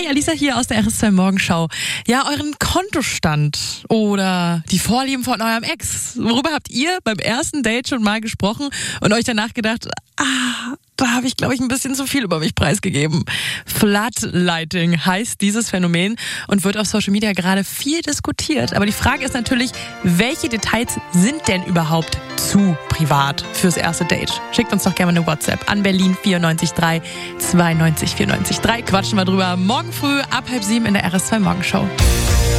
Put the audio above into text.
Hi, Alisa hier aus der RS2 Morgenschau. Ja, euren Kontostand oder die Vorlieben von eurem Ex. Worüber habt ihr beim ersten Date schon mal gesprochen und euch danach gedacht, da habe ich, glaube ich, ein bisschen zu viel über mich preisgegeben. Floodlighting heißt dieses Phänomen und wird auf Social Media gerade viel diskutiert. Aber die Frage ist natürlich, welche Details sind denn überhaupt zu privat fürs erste Date? Schickt uns doch gerne eine WhatsApp an Berlin 94 3 92 94 3. Quatschen wir drüber morgen früh ab 6:30 in der RS2 Morgenschau.